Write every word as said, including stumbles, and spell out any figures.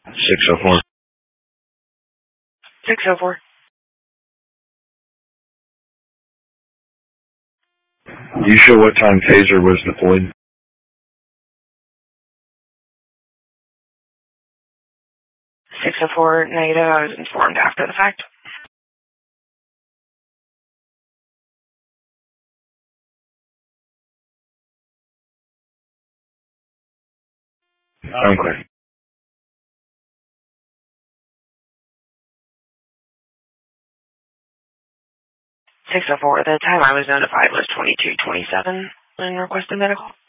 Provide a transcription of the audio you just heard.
six oh four. six oh four. You sure what time Taser was deployed? six oh four, negative. I was informed after the fact. Okay. six oh four. The time I was notified was twenty-two twenty-seven when requested medical.